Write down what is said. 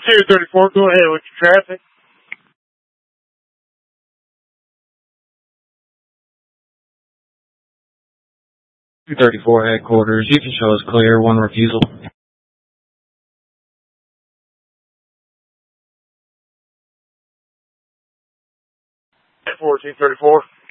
234, go ahead with your traffic. 234 headquarters, you can show us clear, one refusal. 234.